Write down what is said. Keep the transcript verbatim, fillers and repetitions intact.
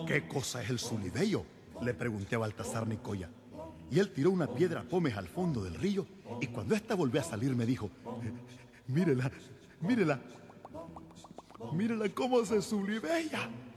¿Qué cosa es el Zulibeyo?, le pregunté a Baltasar Nicoya. Y él tiró una piedra a Pómez al fondo del río, y cuando ésta volvió a salir me dijo: mírela, mírela, mírela cómo se zulibella.